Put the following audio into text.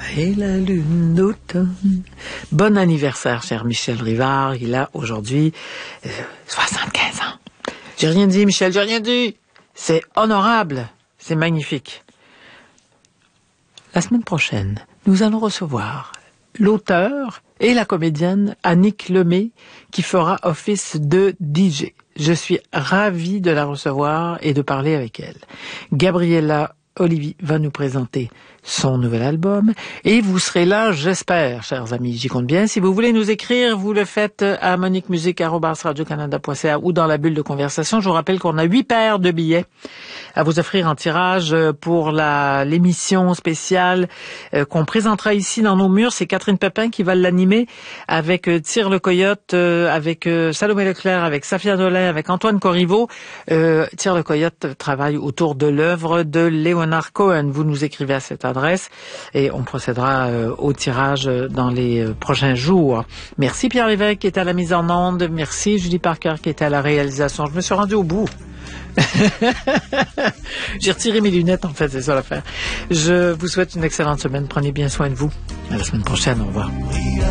et la lune d'automne. Bon anniversaire, cher Michel Rivard. Il a aujourd'hui 75 ans. J'ai rien dit, Michel, j'ai rien dit. C'est honorable. C'est magnifique. La semaine prochaine, nous allons recevoir l'auteur et la comédienne Annick Lemay qui fera office de DJ. Je suis ravie de la recevoir et de parler avec elle. Gabriella Olivier va nous présenter son nouvel album et vous serez là, j'espère, chers amis, j'y compte bien. Si vous voulez nous écrire, vous le faites à moniquemusique@radiocanada.ca ou dans la bulle de conversation. Je vous rappelle qu'on a 8 paires de billets à vous offrir en tirage pour l'émission spéciale qu'on présentera ici dans nos murs. C'est Catherine Pépin qui va l'animer avec Tire le Coyote, avec Salomé Leclerc, avec Safia Dolin, avec Antoine Corriveau. Tire le Coyote travaille autour de l'œuvre de Leonard Cohen. Vous nous écrivez à cette adresse et on procédera au tirage dans les prochains jours. Merci Pierre Lévesque qui est à la mise en onde. Merci Julie Parker qui était à la réalisation. Je me suis rendu au bout. J'ai retiré mes lunettes, en fait, c'est ça l'affaire. Je vous souhaite une excellente semaine. Prenez bien soin de vous. À la semaine prochaine. Au revoir.